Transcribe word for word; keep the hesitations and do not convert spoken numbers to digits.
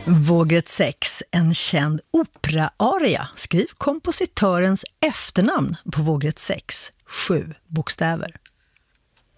Vågrätt sex, en känd opera-aria. Skriv kompositörens efternamn på vågrätt sex, sju bokstäver.